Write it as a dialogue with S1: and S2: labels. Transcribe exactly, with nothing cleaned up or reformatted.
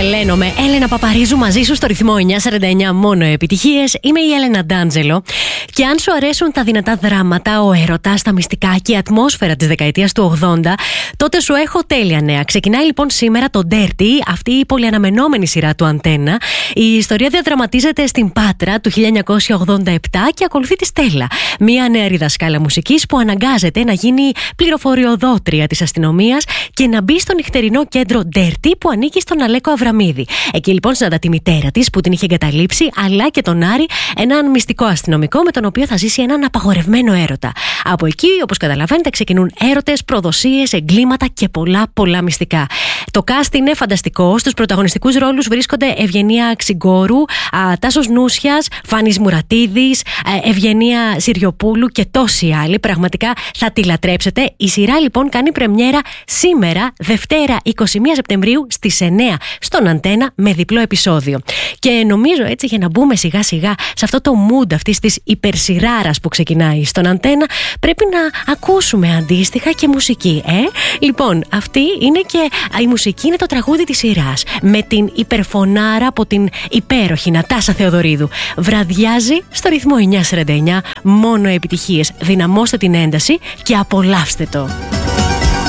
S1: Τρελαίνομαι. Έλενα Παπαρίζου μαζί σου στο ρυθμό εννιά σαράντα εννιά, μόνο επιτυχίες. Είμαι η Έλενα Ντάντζελο. Και αν σου αρέσουν τα δυνατά δράματα, ο έρωτας, τα μυστικά και η ατμόσφαιρα της δεκαετίας του ογδόντα, τότε σου έχω τέλεια νέα. Ξεκινάει λοιπόν σήμερα το Dirty, αυτή η πολυαναμενόμενη σειρά του Αντένα. Η ιστορία διαδραματίζεται στην Πάτρα του χίλια εννιακόσια ογδόντα επτά και ακολουθεί τη Στέλλα, μια νεαρή δασκάλα μουσικής που αναγκάζεται να γίνει πληροφοριοδότρια της αστυνομίας και να μπει στο νυχτερινό κέντρο Dirty που ανήκει στον Αλέκο Αβραμίδη. Εκεί λοιπόν συναντά τη μητέρα της που την είχε εγκαταλείψει, αλλά και τον Άρη, έναν μυστικό αστυνομικό με τον οποίο θα ζήσει έναν απαγορευμένο έρωτα. Από εκεί, όπως καταλαβαίνετε, ξεκινούν έρωτες, προδοσίες, εγκλήματα και πολλά πολλά μυστικά. Το cast είναι φανταστικό. Στους πρωταγωνιστικούς ρόλους βρίσκονται Ευγενία Ξυγκόρου, Τάσος Νούσιας, Φάνης Μουρατίδης, Ευγενία Συριοπούλου και τόσοι άλλοι. Πραγματικά θα τη λατρέψετε. Η σειρά λοιπόν κάνει πρεμιέρα σήμερα, Δευτέρα είκοσι μία Σεπτεμβρίου στις εννιά στον Αντένα με διπλό επεισόδιο. Και νομίζω έτσι, για να μπούμε σιγά σιγά σε αυτό το mood αυτής της υπερσιράρας που ξεκινάει στον Αντένα, πρέπει να ακούσουμε αντίστοιχα και μουσική, ε? Λοιπόν, αυτή είναι και η μουσική, είναι το τραγούδι της σειράς, με την υπερφωνάρα από την υπέροχη Νατάσα Θεοδωρίδου. Βραδιάζει στο ρυθμό εννιά σαράντα εννιά, μόνο επιτυχίες. Δυναμώστε την ένταση και απολαύστε το.